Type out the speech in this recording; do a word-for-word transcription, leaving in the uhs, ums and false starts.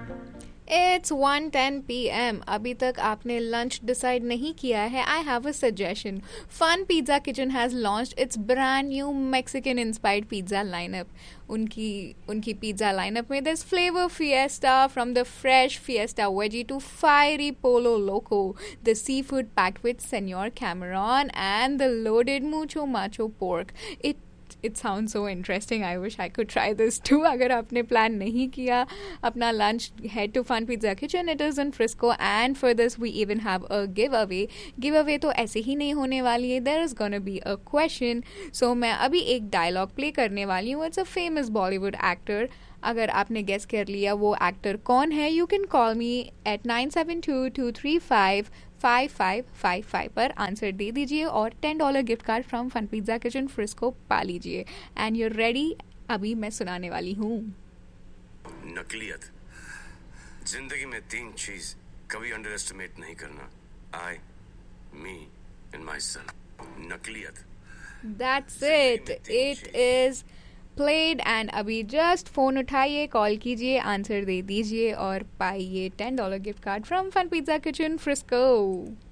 It's one ten p m अभी तक आपने लंच डिसाइड नहीं किया है. I have a suggestion. Fun Pizza Kitchen has launched its brand new Mexican inspired pizza lineup. उनकी उनकी पिज्ज़ा लाइनअप में there's flavor fiesta from the fresh fiesta veggie to fiery polo loco, the seafood packed with Senor Cameron and the loaded mucho macho pork. It It sounds so interesting. I wish I could try this too. अगर आपने plan नहीं किया अपना lunch, head to Fun Pizza Kitchen. It is in Frisco, and for this we even have a giveaway. Giveaway तो ऐसे ही नहीं होने वाली है. There is gonna be a question. So मैं अभी एक dialogue play करने वाली हूँ. It's a famous Bollywood actor. अगर आपने गेस कर लिया वो एक्टर कौन है, you can call me at nine seven to to three five five five five five पर आंसर दे दीजिए और ten dollar gift card from fun pizza kitchen Frisco पा लीजिए. And your ready? अभी मैं सुनाने वाली हूँ. नकलियत. जिंदगी में तीन चीज कभी अंडर एस्टिमेट नहीं करना. आई, me and my self. नकलियत. That's it. It is played. And अभी जस्ट फोन उठाइए, कॉल कीजिए, आंसर दे दीजिए और पाइए ten dollar gift card from fun pizza kitchen Frisco.